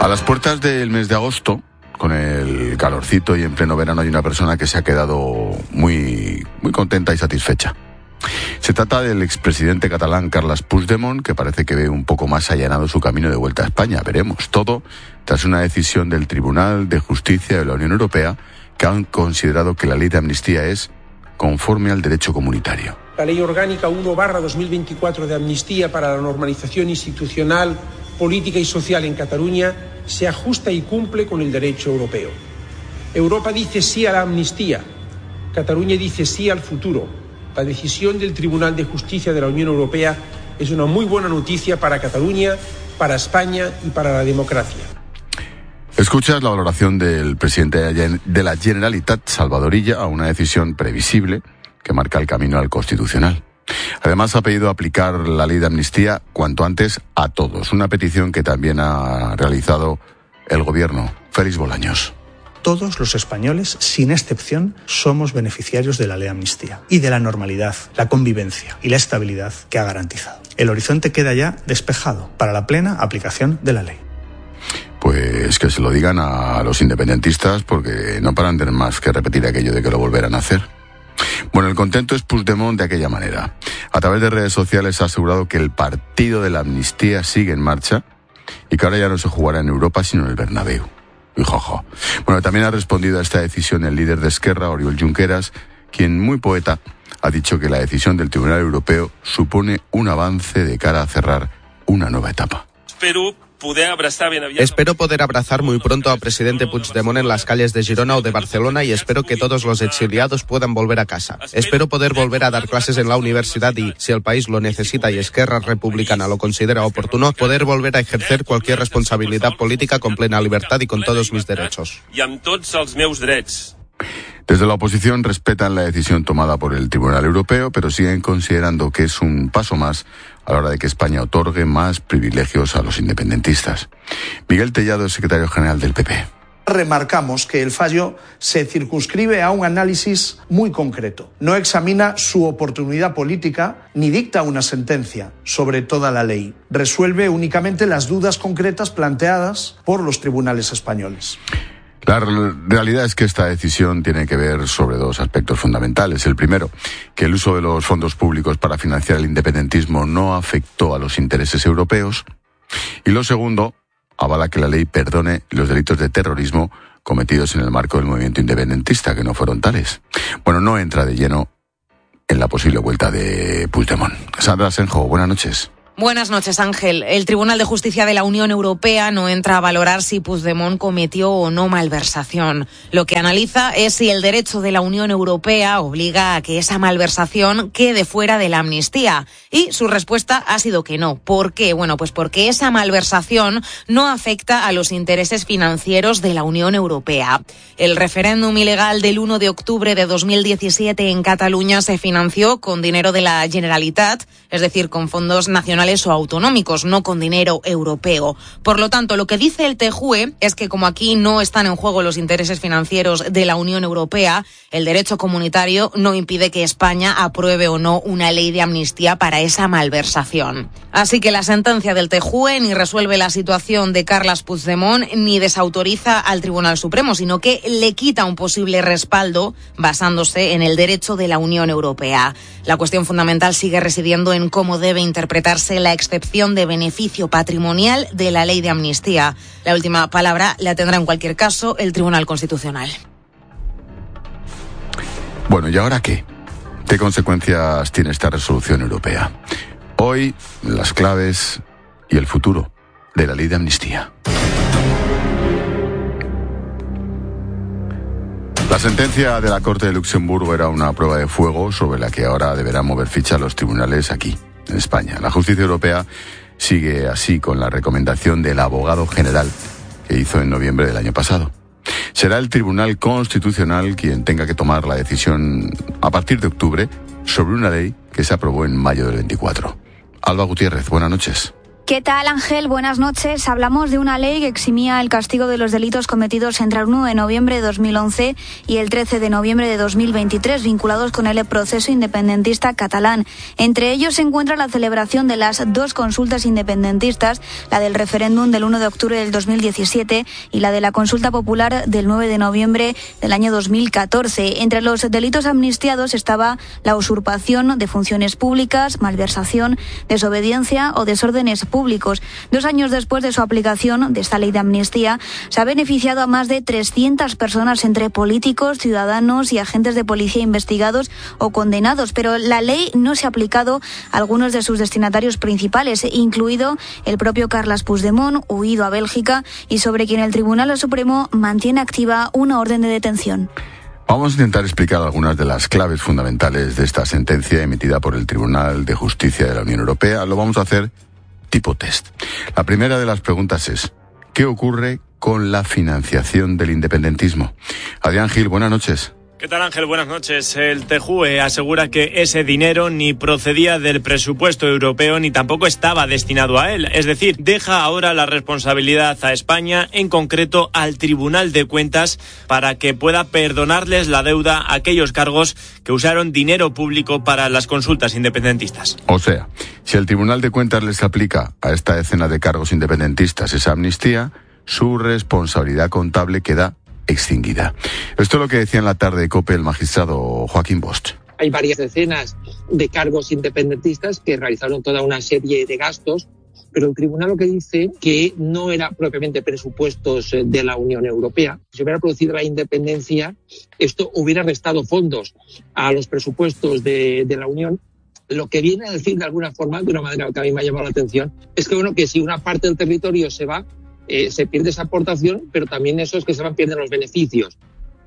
A las puertas del mes de agosto, con el calorcito y en pleno verano, hay una persona que se ha quedado muy contenta y satisfecha. Se trata del expresidente catalán Carles Puigdemont, que parece que ve un poco más allanado su camino de vuelta a España. Veremos todo tras una decisión del Tribunal de Justicia de la Unión Europea que han considerado que la ley de amnistía es conforme al derecho comunitario. La Ley Orgánica 1/2024 de amnistía para la normalización institucional, política y social en Cataluña se ajusta y cumple con el derecho europeo. Europa dice sí a la amnistía. Cataluña dice sí al futuro. La decisión del Tribunal de Justicia de la Unión Europea es una muy buena noticia para Cataluña, para España y para la democracia. Escuchas la valoración del presidente de la Generalitat, Salvador Illa, a una decisión previsible que marca el camino al Constitucional. Además, ha pedido aplicar la ley de amnistía cuanto antes a todos, una petición que también ha realizado el gobierno. Félix Bolaños. Todos los españoles, sin excepción, somos beneficiarios de la ley de amnistía y de la normalidad, la convivencia y la estabilidad que ha garantizado. El horizonte queda ya despejado para la plena aplicación de la ley. Pues que se lo digan a los independentistas, porque no paran de más que repetir aquello de que lo volverán a hacer. Bueno, el contento es Puigdemont de aquella manera. A través de redes sociales ha asegurado que el partido de la amnistía sigue en marcha y que ahora ya no se jugará en Europa sino en el Bernabéu. Y jojo. Bueno, también ha respondido a esta decisión el líder de Esquerra, Oriol Junqueras, quien, muy poeta, ha dicho que la decisión del Tribunal Europeo supone un avance de cara a cerrar una nueva etapa. Espero poder abrazar muy pronto al presidente Puigdemont en las calles de Girona o de Barcelona y espero que todos los exiliados puedan volver a casa. Espero poder volver a dar clases en la universidad y, si el país lo necesita y Esquerra Republicana lo considera oportuno, poder volver a ejercer cualquier responsabilidad política con plena libertad y con todos mis derechos. Desde la oposición respetan la decisión tomada por el Tribunal Europeo, pero siguen considerando que es un paso más a la hora de que España otorgue más privilegios a los independentistas. Miguel Tellado es secretario general del PP. Remarcamos que el fallo se circunscribe a un análisis muy concreto. No examina su oportunidad política ni dicta una sentencia sobre toda la ley. Resuelve únicamente las dudas concretas planteadas por los tribunales españoles. La realidad es que esta decisión tiene que ver sobre dos aspectos fundamentales. El primero, que el uso de los fondos públicos para financiar el independentismo no afectó a los intereses europeos. Y lo segundo, avala que la ley perdone los delitos de terrorismo cometidos en el marco del movimiento independentista, que no fueron tales. Bueno, no entra de lleno en la posible vuelta de Puigdemont. Sandra Senjo, buenas noches. Buenas noches, Ángel. El Tribunal de Justicia de la Unión Europea no entra a valorar si Puigdemont cometió o no malversación. Lo que analiza es si el derecho de la Unión Europea obliga a que esa malversación quede fuera de la amnistía. Y su respuesta ha sido que no. ¿Por qué? Bueno, pues porque esa malversación no afecta a los intereses financieros de la Unión Europea. El referéndum ilegal del 1 de octubre de 2017 en Cataluña se financió con dinero de la Generalitat, es decir, con fondos nacionales o autonómicos, no con dinero europeo. Por lo tanto, lo que dice el TJUE es que como aquí no están en juego los intereses financieros de la Unión Europea, el derecho comunitario no impide que España apruebe o no una ley de amnistía para esa malversación. Así que la sentencia del TJUE ni resuelve la situación de Carles Puigdemont ni desautoriza al Tribunal Supremo, sino que le quita un posible respaldo basándose en el derecho de la Unión Europea. La cuestión fundamental sigue residiendo en cómo debe interpretarse la excepción de beneficio patrimonial de la ley de amnistía. La última palabra la tendrá en cualquier caso el Tribunal Constitucional. Bueno, ¿y ahora qué? ¿Qué consecuencias tiene esta resolución europea? Hoy, las claves y el futuro de la ley de amnistía. La sentencia de la Corte de Luxemburgo era una prueba de fuego sobre la que ahora deberán mover ficha los tribunales aquí, en España. La justicia europea sigue así con la recomendación del abogado general que hizo en noviembre del año pasado. Será el Tribunal Constitucional quien tenga que tomar la decisión a partir de octubre sobre una ley que se aprobó en mayo del 24. Alba Gutiérrez, buenas noches. ¿Qué tal, Ángel? Buenas noches. Hablamos de una ley que eximía el castigo de los delitos cometidos entre el 1 de noviembre de 2011 y el 13 de noviembre de 2023, vinculados con el proceso independentista catalán. Entre ellos se encuentra la celebración de las dos consultas independentistas, la del referéndum del 1 de octubre del 2017 y la de la consulta popular del 9 de noviembre del año 2014. Entre los delitos amnistiados estaba la usurpación de funciones públicas, malversación, desobediencia o desórdenes públicos. 2 años después de su aplicación de esta ley de amnistía, se ha beneficiado a más de 300 personas entre políticos, ciudadanos y agentes de policía investigados o condenados, pero la ley no se ha aplicado a algunos de sus destinatarios principales, incluido el propio Carles Puigdemont, huido a Bélgica y sobre quien el Tribunal Supremo mantiene activa una orden de detención. Vamos a intentar explicar algunas de las claves fundamentales de esta sentencia emitida por el Tribunal de Justicia de la Unión Europea. Lo vamos a hacer tipo test. La primera de las preguntas es: ¿qué ocurre con la financiación del independentismo? Adrián Gil, buenas noches. ¿Qué tal, Ángel? Buenas noches. El TJUE asegura que ese dinero ni procedía del presupuesto europeo ni tampoco estaba destinado a él. Es decir, deja ahora la responsabilidad a España, en concreto al Tribunal de Cuentas, para que pueda perdonarles la deuda a aquellos cargos que usaron dinero público para las consultas independentistas. O sea, si el Tribunal de Cuentas les aplica a esta decena de cargos independentistas esa amnistía, su responsabilidad contable queda extinguida. Esto es lo que decía en la tarde de COPE el magistrado Joaquín Bosch. Hay varias decenas de cargos independentistas que realizaron toda una serie de gastos, pero el tribunal lo que dice que no era propiamente presupuestos de la Unión Europea. Si hubiera producido la independencia, esto hubiera restado fondos a los presupuestos de la Unión. Lo que viene a decir de alguna forma, de una manera que a mí me ha llamado la atención, es que, que si una parte del territorio se va, se pierde esa aportación, pero también eso es que se pierden los beneficios.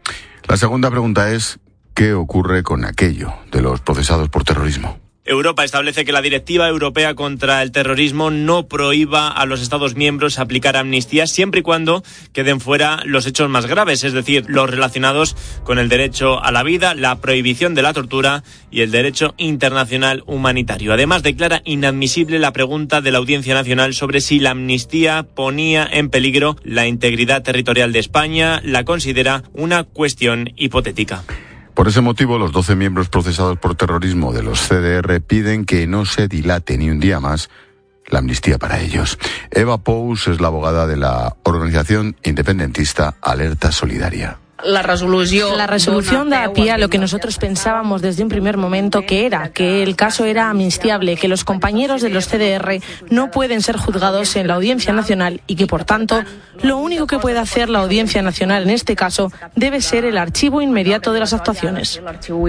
La segunda pregunta es: ¿qué ocurre con aquello de los procesados por terrorismo? Europa establece que la Directiva Europea contra el Terrorismo no prohíba a los Estados miembros aplicar amnistías siempre y cuando queden fuera los hechos más graves, es decir, los relacionados con el derecho a la vida, la prohibición de la tortura y el derecho internacional humanitario. Además, declara inadmisible la pregunta de la Audiencia Nacional sobre si la amnistía ponía en peligro la integridad territorial de España. La considera una cuestión hipotética. Por ese motivo, los 12 miembros procesados por terrorismo de los CDR piden que no se dilate ni un día más la amnistía para ellos. Eva Pous es la abogada de la organización independentista Alerta Solidaria. La resolución da pie a lo que nosotros pensábamos desde un primer momento que el caso era amnistiable, que los compañeros de los CDR no pueden ser juzgados en la Audiencia Nacional y que, por tanto, lo único que puede hacer la Audiencia Nacional en este caso debe ser el archivo inmediato de las actuaciones.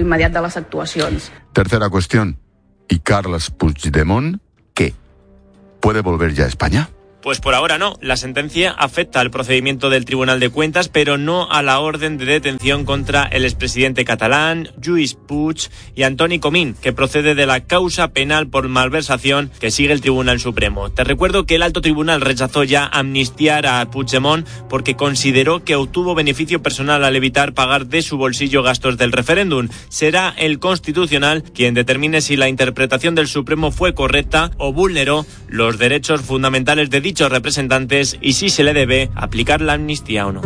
Tercera cuestión: ¿y Carles Puigdemont qué? ¿Puede volver ya a España? Pues por ahora no. La sentencia afecta al procedimiento del Tribunal de Cuentas, pero no a la orden de detención contra el expresidente catalán, Lluís Puig, y Antoni Comín, que procede de la causa penal por malversación que sigue el Tribunal Supremo. Te recuerdo que el alto tribunal rechazó ya amnistiar a Puigdemont porque consideró que obtuvo beneficio personal al evitar pagar de su bolsillo gastos del referéndum. Será el Constitucional quien determine si la interpretación del Supremo fue correcta o vulneró los derechos fundamentales de dichos representantes y si se le debe aplicar la amnistía o no.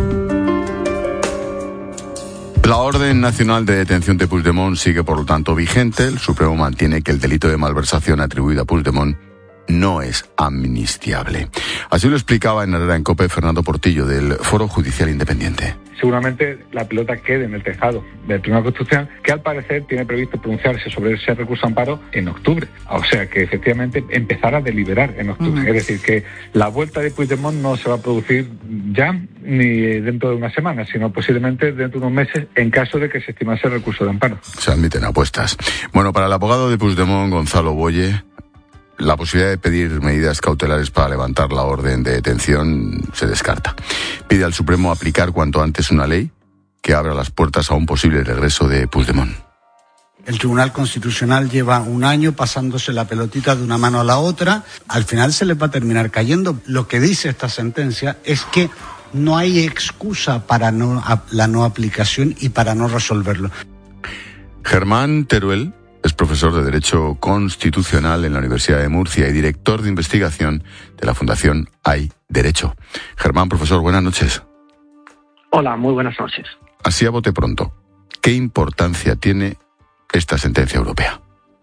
La orden nacional de detención de Puigdemont sigue, por lo tanto, vigente. El Supremo mantiene que el delito de malversación atribuido a Puigdemont no es amnistiable. Así lo explicaba en Herrera en COPE Fernando Portillo, del Foro Judicial Independiente. Seguramente la pelota quede en el tejado del Tribunal Constitucional, que al parecer tiene previsto pronunciarse sobre ese recurso de amparo en octubre. O sea que efectivamente empezará a deliberar en octubre. Es decir, que la vuelta de Puigdemont no se va a producir ya ni dentro de una semana, sino posiblemente dentro de unos meses, en caso de que se estimase el recurso de amparo. Se admiten apuestas. Bueno, para el abogado de Puigdemont, Gonzalo Boye, la posibilidad de pedir medidas cautelares para levantar la orden de detención se descarta. Pide al Supremo aplicar cuanto antes una ley que abra las puertas a un posible regreso de Puigdemont. El Tribunal Constitucional lleva un año pasándose la pelotita de una mano a la otra. Al final se les va a terminar cayendo. Lo que dice esta sentencia es que no hay excusa para la no aplicación y para no resolverlo. Germán Teruel es profesor de Derecho Constitucional en la Universidad de Murcia y director de investigación de la Fundación Hay Derecho. Germán, profesor, buenas noches. Hola, muy buenas noches. Así a bote pronto, ¿qué importancia tiene esta sentencia europea?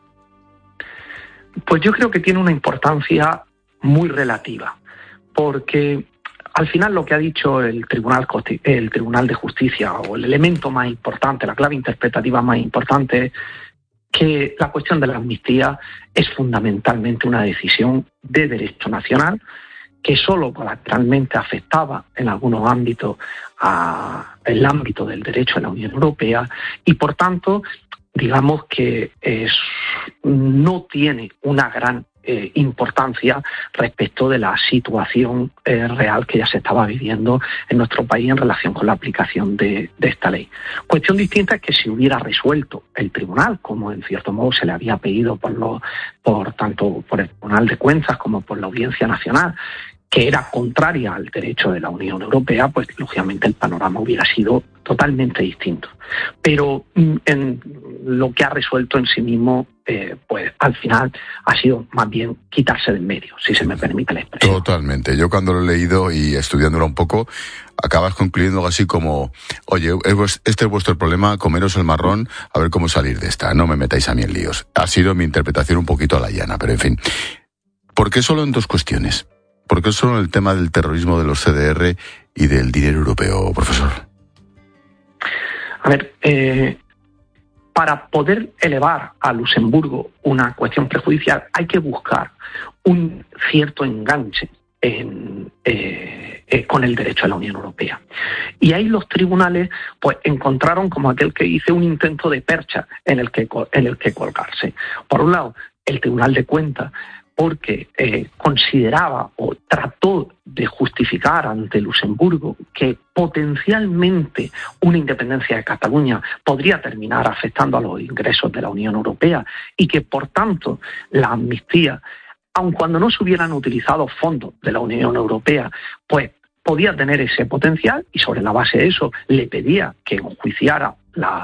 Pues yo creo que tiene una importancia muy relativa, porque al final lo que ha dicho el Tribunal de Justicia, o el elemento más importante, la clave interpretativa más importante, es que la cuestión de la amnistía es fundamentalmente una decisión de derecho nacional que solo colateralmente afectaba en algunos ámbitos el ámbito del derecho de la Unión Europea y, por tanto, digamos que no tiene una gran importancia respecto de la situación real que ya se estaba viviendo en nuestro país en relación con la aplicación de esta ley. Cuestión distinta es que si hubiera resuelto el tribunal, como en cierto modo se le había pedido tanto por el Tribunal de Cuentas como por la Audiencia Nacional, que era contraria al derecho de la Unión Europea, pues lógicamente el panorama hubiera sido totalmente distinto. Pero en lo que ha resuelto en sí mismo, pues al final ha sido más bien quitarse del medio, si se me permite la expresión. Totalmente. Yo cuando lo he leído y estudiándolo un poco, acabas concluyendo algo así como, oye, este es vuestro problema, comeros el marrón, a ver cómo salir de esta, no me metáis a mí en líos. Ha sido mi interpretación un poquito a la llana, pero en fin. ¿Por qué solo en dos cuestiones? ¿Por qué solo en el tema del terrorismo de los CDR y del dinero europeo, profesor? A ver, para poder elevar a Luxemburgo una cuestión prejudicial hay que buscar un cierto enganche con el derecho de la Unión Europea. Y ahí los tribunales pues encontraron, como aquel que dice, un intento de percha en el que colgarse. Por un lado, el Tribunal de Cuentas, porque consideraba o trató de justificar ante Luxemburgo que potencialmente una independencia de Cataluña podría terminar afectando a los ingresos de la Unión Europea y que, por tanto, la amnistía, aun cuando no se hubieran utilizado fondos de la Unión Europea, pues podía tener ese potencial y sobre la base de eso le pedía que enjuiciara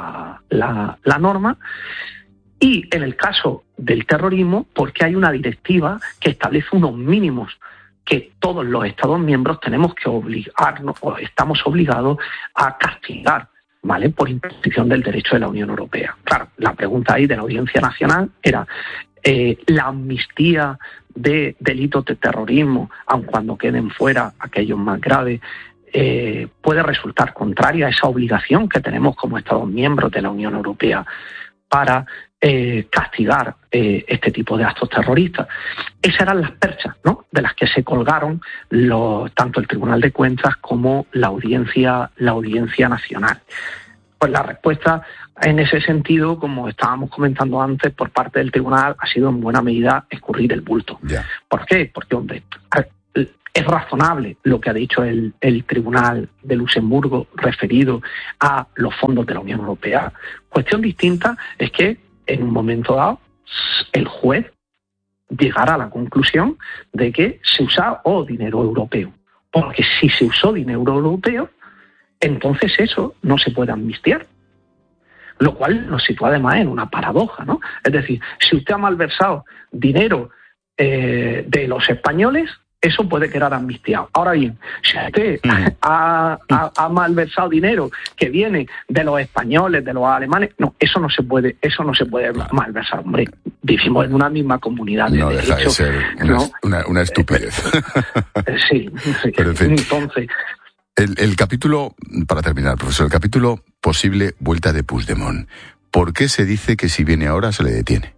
la norma. Y en el caso del terrorismo, porque hay una directiva que establece unos mínimos que todos los Estados miembros tenemos que obligarnos o estamos obligados a castigar, ¿vale?, por imposición del derecho de la Unión Europea. Claro, la pregunta ahí de la Audiencia Nacional era la amnistía de delitos de terrorismo, aun cuando queden fuera aquellos más graves, puede resultar contraria a esa obligación que tenemos como Estados miembros de la Unión Europea para castigar este tipo de actos terroristas. Esas eran las perchas, ¿no?, de las que se colgaron tanto el Tribunal de Cuentas como la Audiencia Nacional. Pues la respuesta en ese sentido, como estábamos comentando antes, por parte del Tribunal ha sido en buena medida escurrir el bulto. Yeah. ¿Por qué? Porque, hombre, es razonable lo que ha dicho el Tribunal de Luxemburgo referido a los fondos de la Unión Europea. Cuestión distinta es que en un momento dado el juez llegara a la conclusión de que se usaba dinero europeo. Porque si se usó dinero europeo, entonces eso no se puede amnistiar. Lo cual nos sitúa además en una paradoja, ¿no? Es decir, si usted ha malversado dinero de los españoles, eso puede quedar amnistiado. Ahora bien, si usted ha malversado dinero que viene de los españoles, de los alemanes, no, eso no se puede malversar. Hombre, vivimos en una misma comunidad de derechos. No deja de ser una estupidez. Sí. Pero, en fin, entonces, el capítulo, para terminar, profesor, el capítulo posible vuelta de Puigdemont. ¿Por qué se dice que si viene ahora se le detiene?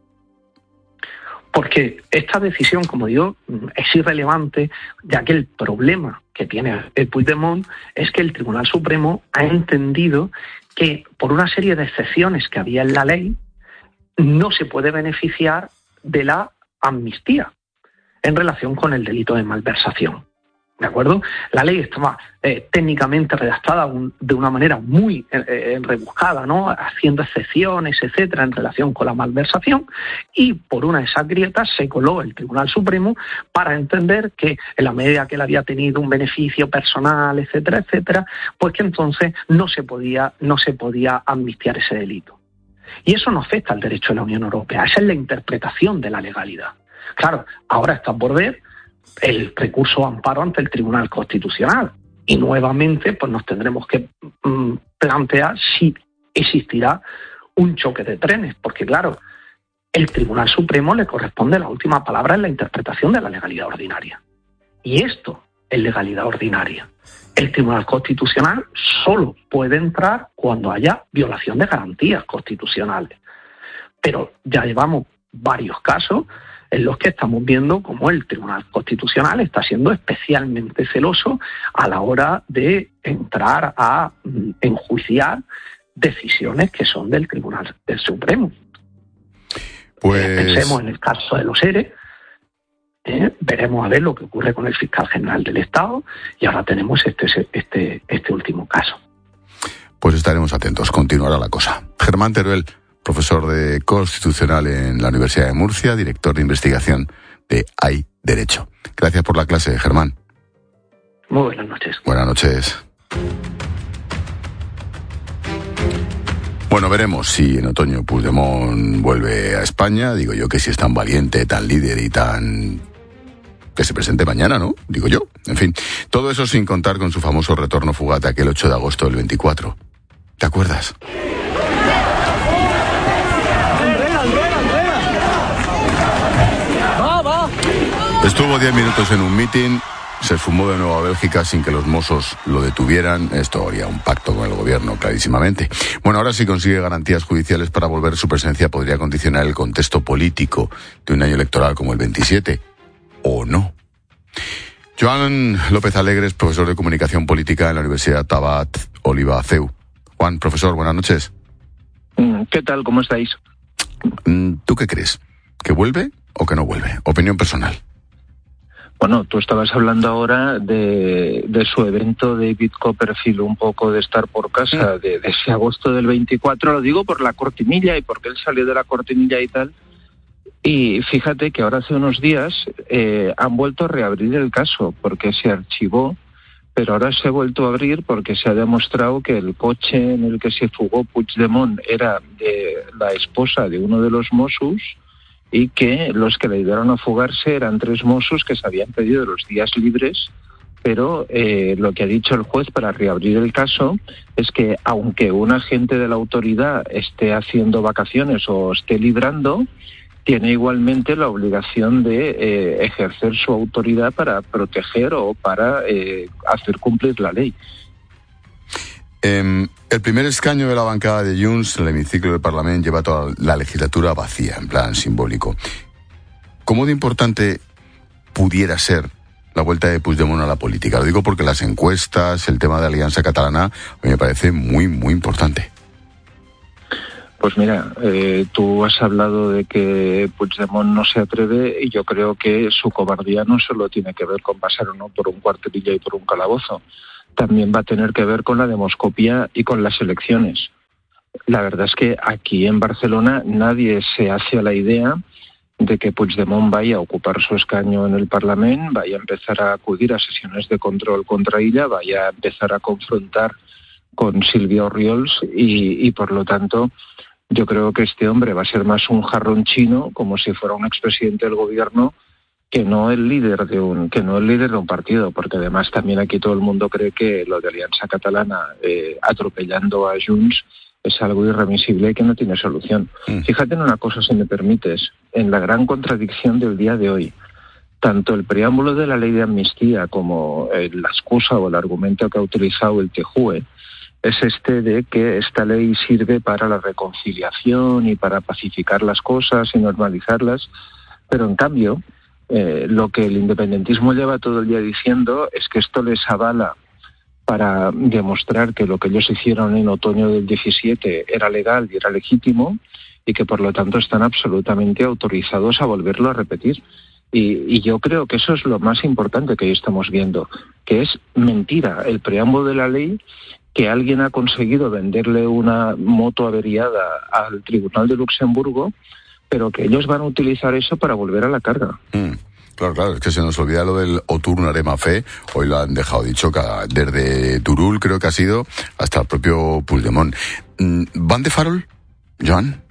Porque esta decisión, como digo, es irrelevante, ya que el problema que tiene el Puigdemont es que el Tribunal Supremo ha entendido que por una serie de excepciones que había en la ley no se puede beneficiar de la amnistía en relación con el delito de malversación. ¿De acuerdo? La ley estaba técnicamente redactada de una manera muy rebuscada, ¿no?, haciendo excepciones, etcétera, en relación con la malversación, y por una de esas grietas se coló el Tribunal Supremo para entender que en la medida que él había tenido un beneficio personal, etcétera, etcétera, pues que entonces no se podía amnistiar ese delito. Y eso no afecta al derecho de la Unión Europea, esa es la interpretación de la legalidad. Claro, ahora está por ver el recurso amparo ante el Tribunal Constitucional y nuevamente pues nos tendremos que plantear si existirá un choque de trenes, porque claro, el Tribunal Supremo le corresponde la última palabra en la interpretación de la legalidad ordinaria. Y esto es legalidad ordinaria. El Tribunal Constitucional solo puede entrar cuando haya violación de garantías constitucionales. Pero ya llevamos varios casos en los que estamos viendo cómo el Tribunal Constitucional está siendo especialmente celoso a la hora de entrar a enjuiciar decisiones que son del Tribunal del Supremo. Pues pensemos en el caso de los ERE, veremos a ver lo que ocurre con el fiscal general del Estado y ahora tenemos este último caso. Pues estaremos atentos, continuará la cosa. Germán Teruel, profesor de Constitucional en la Universidad de Murcia, director de investigación de Hay Derecho. Gracias por la clase, Germán. Muy buenas noches. Buenas noches. Bueno, veremos si en otoño Puigdemont vuelve a España. Digo yo que si es tan valiente, tan líder y tan... que se presente mañana, ¿no? Digo yo. En fin, todo eso sin contar con su famoso retorno fugaz aquel 8 de agosto del 24. ¿Te acuerdas? Estuvo 10 minutos en un mitin, se fumó de nuevo a Bélgica sin que los Mossos lo detuvieran. Esto haría un pacto con el gobierno, clarísimamente. Bueno, ahora si consigue garantías judiciales para volver, su presencia podría condicionar el contexto político de un año electoral como el 27. ¿O no? Joan López Alegres, profesor de Comunicación Política en la Universidad Tabat Oliva CEU. Juan, profesor, buenas noches. ¿Qué tal? ¿Cómo estáis? ¿Tú qué crees? ¿Que vuelve o que no vuelve? Opinión personal. Bueno, tú estabas hablando ahora de su evento David Copperfield, un poco de estar por casa, de ese agosto del 24, lo digo por la cortinilla y porque él salió de la cortinilla y tal. Y fíjate que ahora hace unos días han vuelto a reabrir el caso porque se archivó, pero ahora se ha vuelto a abrir porque se ha demostrado que el coche en el que se fugó Puigdemont era de la esposa de uno de los Mossos y que los que le ayudaron a fugarse eran 3 Mossos que se habían pedido los días libres, pero lo que ha dicho el juez para reabrir el caso es que aunque un agente de la autoridad esté haciendo vacaciones o esté librando, tiene igualmente la obligación de ejercer su autoridad para proteger o para hacer cumplir la ley. El primer escaño de la bancada de Junts en el hemiciclo del Parlamento lleva toda la legislatura vacía, en plan simbólico. ¿Cómo de importante pudiera ser la vuelta de Puigdemont a la política? Lo digo porque las encuestas, el tema de Alianza Catalana, a mí me parece muy, muy importante. Pues mira, tú has hablado de que Puigdemont no se atreve y yo creo que su cobardía no solo tiene que ver con pasar o no por un cuartelillo y por un calabozo, también va a tener que ver con la demoscopia y con las elecciones. La verdad es que aquí en Barcelona nadie se hace a la idea de que Puigdemont vaya a ocupar su escaño en el Parlamento, vaya a empezar a acudir a sesiones de control contra ella, vaya a empezar a confrontar con Silvia Orriols y por lo tanto yo creo que este hombre va a ser más un jarrón chino, como si fuera un expresidente del gobierno, que no el líder de un partido, porque además también aquí todo el mundo cree que lo de Alianza Catalana atropellando a Junts es algo irremisible y que no tiene solución. Fíjate en una cosa, si me permites, en la gran contradicción del día de hoy. Tanto el preámbulo de la ley de amnistía como la excusa o el argumento que ha utilizado el TJUE es de que esta ley sirve para la reconciliación y para pacificar las cosas y normalizarlas, pero en cambio lo que el independentismo lleva todo el día diciendo es que esto les avala para demostrar que lo que ellos hicieron en otoño del 17 era legal y era legítimo y que por lo tanto están absolutamente autorizados a volverlo a repetir. Y yo creo que eso es lo más importante que hoy estamos viendo, que es mentira el preámbulo de la ley, que alguien ha conseguido venderle una moto averiada al Tribunal de Luxemburgo, pero que ellos van a utilizar eso para volver a la carga. Claro, es que se nos olvida lo del Oturnarem Fe. Hoy lo han dejado dicho, desde Turull creo que ha sido hasta el propio Puigdemont. ¿Van de farol? Joan.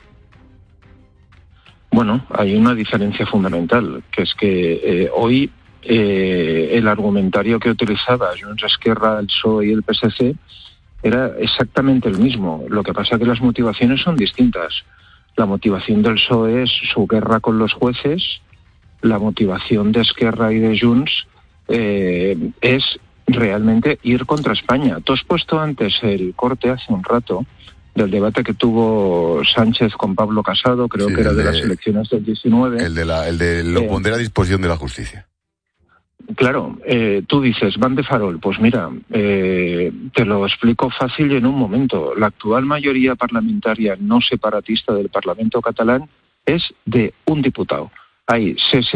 Bueno, hay una diferencia fundamental, que es que hoy el argumentario que utilizaba Junts, Esquerra, el PSOE y el PSC era exactamente el mismo. Lo que pasa es que las motivaciones son distintas. La motivación del PSOE es su guerra con los jueces, la motivación de Esquerra y de Junts es realmente ir contra España. Tú has puesto antes el corte hace un rato del debate que tuvo Sánchez con Pablo Casado, creo que era de las elecciones del 19. El de lo pondré a disposición de la justicia. Claro, tú dices, van de farol. Pues mira, te lo explico fácil y en un momento. La actual mayoría parlamentaria no separatista del Parlamento catalán es de un diputado. Hay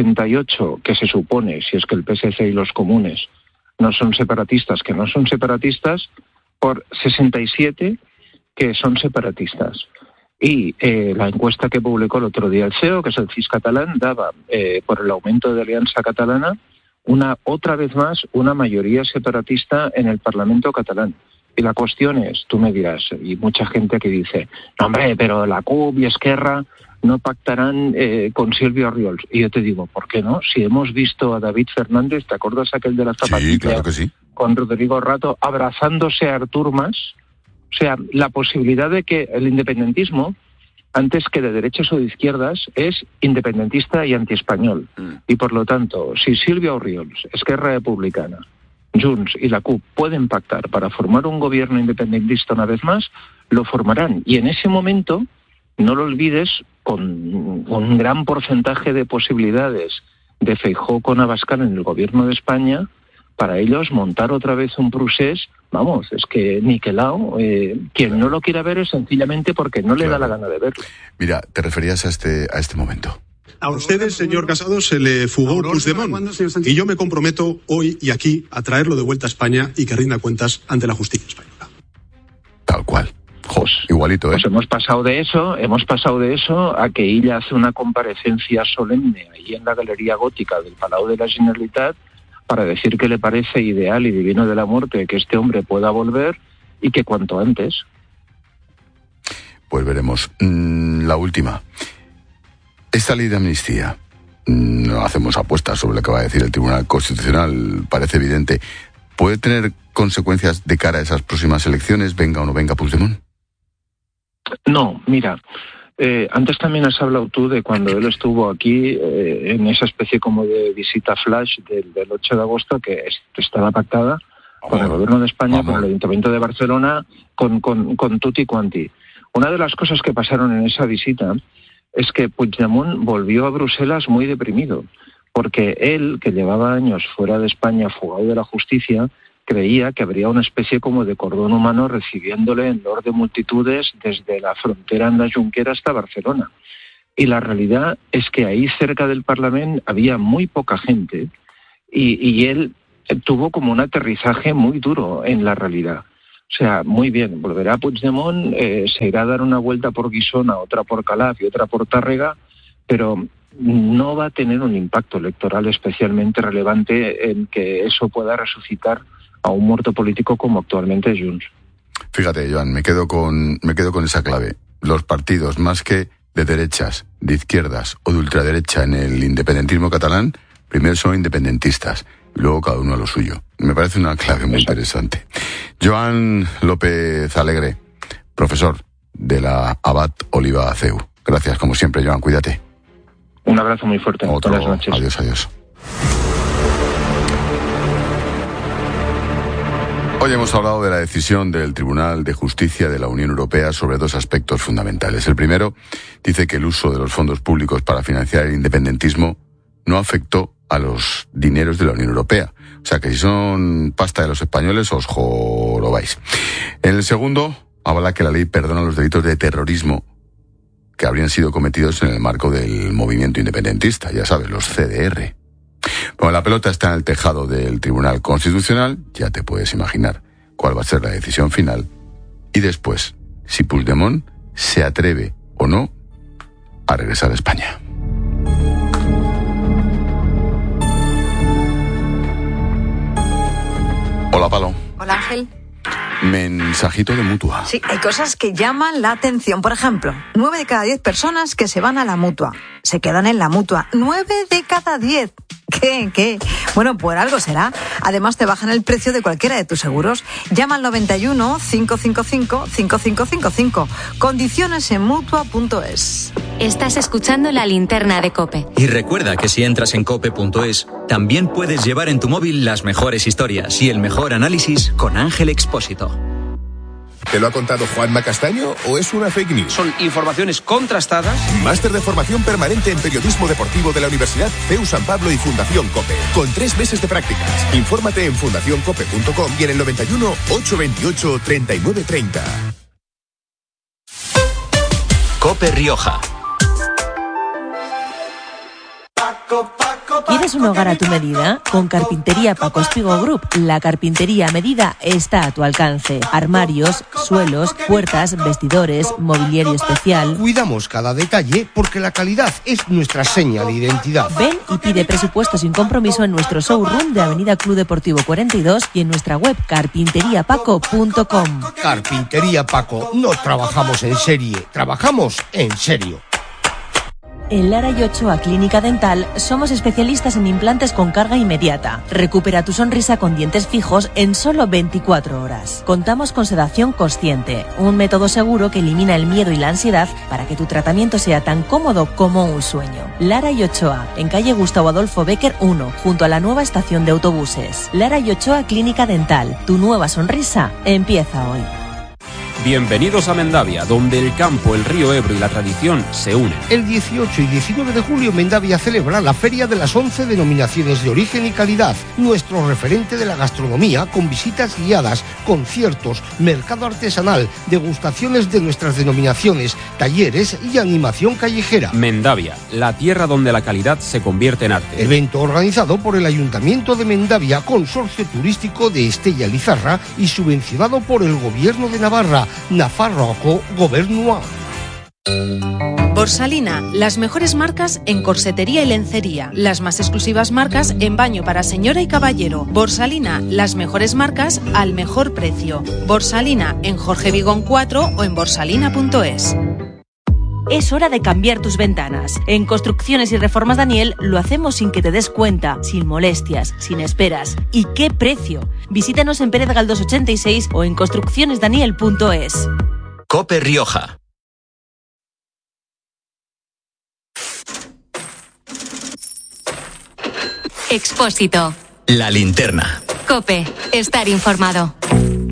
68 que se supone, si es que el PSC y los comunes no son separatistas, que no son separatistas, por 67 que son separatistas. Y la encuesta que publicó el otro día el CEO, que es el CIS catalán, daba, por el aumento de Alianza Catalana, otra vez más una mayoría separatista en el Parlamento catalán. Y la cuestión es, tú me dirás, y mucha gente que dice, no hombre, pero la CUP y Esquerra no pactarán con Silvio Orriols. Y yo te digo, ¿por qué no? Si hemos visto a David Fernández, ¿te acuerdas aquel de la zapatilla? Sí, claro que sí. Con Rodrigo Rato abrazándose a Artur Mas. O sea, la posibilidad de que el independentismo, antes que de derechas o de izquierdas, es independentista y antiespañol. Y por lo tanto, si Silvio Orriols, Esquerra Republicana, Junts y la CUP pueden pactar para formar un gobierno independentista una vez más, lo formarán. Y en ese momento, no lo olvides, con un gran porcentaje de posibilidades de Feijóo con Abascal en el gobierno de España, para ellos montar otra vez un procés, vamos, es que niquelao. Quien no lo quiera ver es sencillamente porque no le da la gana de verlo. Mira, te referías a este momento. A ustedes, señor Casado, se le fugó Puigdemont. Y yo me comprometo hoy y aquí a traerlo de vuelta a España y que rinda cuentas ante la justicia española. Tal cual. Igualito, Pues hemos pasado de eso a que ella hace una comparecencia solemne ahí en la Galería Gótica del Palau de la Generalitat para decir que le parece ideal y divino de la muerte que este hombre pueda volver y que cuanto antes. Pues veremos. La última. Esta ley de amnistía, no hacemos apuestas sobre lo que va a decir el Tribunal Constitucional, parece evidente. ¿Puede tener consecuencias de cara a esas próximas elecciones, venga o no venga Puigdemont? No, mira, antes también has hablado tú de cuando él estuvo aquí en esa especie como de visita flash del 8 de agosto que estaba pactada con el Gobierno de España, con el Ayuntamiento de Barcelona, con tutti quanti. Una de las cosas que pasaron en esa visita es que Puigdemont volvió a Bruselas muy deprimido, porque él, que llevaba años fuera de España, fugado de la justicia, creía que habría una especie como de cordón humano recibiéndole en loor de multitudes desde la frontera en la Junquera hasta Barcelona. Y la realidad es que ahí cerca del Parlamento había muy poca gente y él tuvo como un aterrizaje muy duro en la realidad. O sea, muy bien, volverá Puigdemont, se irá a dar una vuelta por Guissona, otra por Calaf y otra por Tàrrega, pero no va a tener un impacto electoral especialmente relevante en que eso pueda resucitar a un muerto político como actualmente Junts. Fíjate, Joan, me quedo con esa clave. Los partidos, más que de derechas, de izquierdas o de ultraderecha en el independentismo catalán, primero son independentistas y luego cada uno a lo suyo. Me parece una clave muy interesante. Joan López Alegre, profesor de la Abad Oliba CEU. Gracias, como siempre, Joan, cuídate. Un abrazo muy fuerte. Buenas noches. Adiós. Hoy hemos hablado de la decisión del Tribunal de Justicia de la Unión Europea sobre dos aspectos fundamentales. El primero dice que el uso de los fondos públicos para financiar el independentismo no afectó a los dineros de la Unión Europea. O sea que si son pasta de los españoles os jorobáis. En el segundo habla que la ley perdona los delitos de terrorismo que habrían sido cometidos en el marco del movimiento independentista, ya sabes, los CDR. Bueno, la pelota está en el tejado del Tribunal Constitucional, ya te puedes imaginar cuál va a ser la decisión final. Y después, si Puigdemont se atreve o no a regresar a España. Hola, Palo. Hola, Ángel. Mensajito de Mutua. Sí, hay cosas que llaman la atención. Por ejemplo, 9 de cada 10 personas que se van a la Mutua se quedan en la Mutua. 9 de cada 10. ¿Qué? Bueno, por algo será. Además, te bajan el precio de cualquiera de tus seguros. Llama al 91 555 5555. Condiciones en Mutua.es. Estás escuchando La Linterna de COPE. Y recuerda que si entras en cope.es, también puedes llevar en tu móvil las mejores historias y el mejor análisis con Ángel Expósito. ¿Te lo ha contado Juanma Castaño o es una fake news? Son informaciones contrastadas. Máster de formación permanente en periodismo deportivo de la Universidad CEU San Pablo y Fundación COPE, con 3 meses de prácticas. Infórmate en fundacioncope.com y en el 91 828 3930. COPE Rioja. ¿Quieres un hogar a tu medida? Con Carpintería Paco Espigo Group, la carpintería a medida está a tu alcance. Armarios, suelos, puertas, vestidores, mobiliario especial. Cuidamos cada detalle porque la calidad es nuestra seña de identidad. Ven y pide presupuesto sin compromiso en nuestro showroom de Avenida Club Deportivo 42 y en nuestra web carpinteriapaco.com. Carpintería Paco, no trabajamos en serie, trabajamos en serio. En Lara y Ochoa Clínica Dental somos especialistas en implantes con carga inmediata. Recupera tu sonrisa con dientes fijos en solo 24 horas. Contamos con sedación consciente, un método seguro que elimina el miedo y la ansiedad para que tu tratamiento sea tan cómodo como un sueño. Lara y Ochoa, en calle Gustavo Adolfo Bécquer 1, junto a la nueva estación de autobuses. Lara y Ochoa Clínica Dental, tu nueva sonrisa empieza hoy. Bienvenidos a Mendavia, donde el campo, el río Ebro y la tradición se unen. El 18 y 19 de julio Mendavia celebra la Feria de las 11 denominaciones de origen y calidad, nuestro referente de la gastronomía, con visitas guiadas, conciertos, mercado artesanal, degustaciones de nuestras denominaciones, talleres y animación callejera. Mendavia, la tierra donde la calidad se convierte en arte. Evento organizado por el Ayuntamiento de Mendavia, Consorcio Turístico de Estella Lizarra y subvencionado por el Gobierno de Navarra. Nafarroco Gobernua. Borsalina, las mejores marcas en corsetería y lencería, las más exclusivas marcas en baño para señora y caballero. Borsalina, las mejores marcas al mejor precio. Borsalina en Jorge Vigón 4 o en borsalina.es. Es hora de cambiar tus ventanas. En Construcciones y Reformas Daniel lo hacemos sin que te des cuenta, sin molestias, sin esperas. ¿Y qué precio? Visítanos en Pérez Galdós 86 o en construccionesdaniel.es. COPE Rioja. Expósito. La linterna. COPE. Estar informado.